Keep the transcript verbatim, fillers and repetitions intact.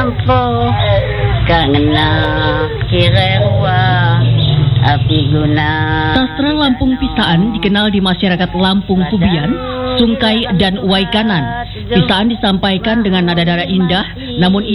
Lampung kangena kirewa api guna. Sastra Lampung Pisaan dikenal di masyarakat Lampung Kubian, Sungkai dan Waikanan. Pisaan disampaikan dengan nada-nada indah, namun